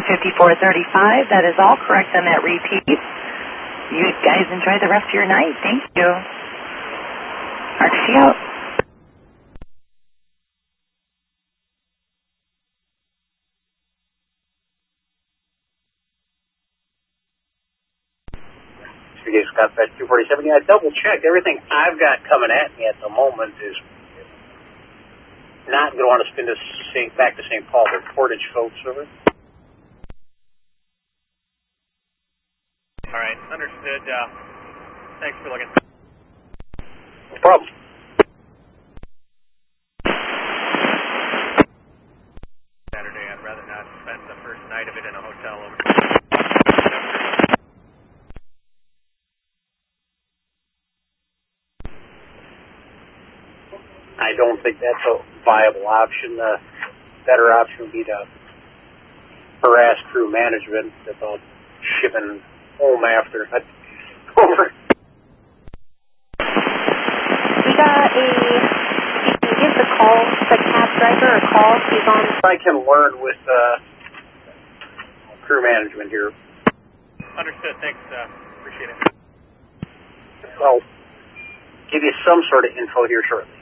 95435. That is all correct on that repeat. You guys enjoy the rest of your night. Thank you. RTC out. Scott Fetch 247. Yeah, I double checked. Everything I've got coming at me at the moment is not going to want to spin this back to St. Paul. They're Portage folks over. All right, understood. Thanks for looking. No problem. Saturday, I'd rather not spend the first night of it in a hotel over. I don't think that's a viable option. The better option would be to harass crew management about shipping home after. Over. We got you can give the call, the cab driver a call. He's on. I can learn with crew management here. Understood. Thanks. Appreciate it. I'll give you some sort of info here shortly.